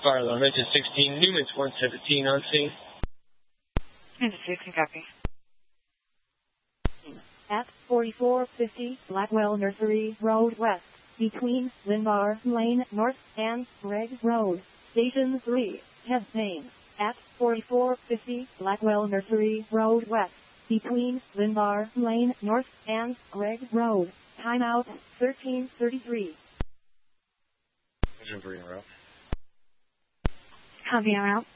Fire alarm engine 16, Newman's 117 on scene. Engine 16, copy. At 4450 Blackwell Nursery Road West, between Linbar Lane North and Gregg Road, Station 3, heading. At 4450 Blackwell Nursery Road West, between Linbar Lane North and Gregg Road. Timeout 1333. Engine 3 en route. Copy, en route.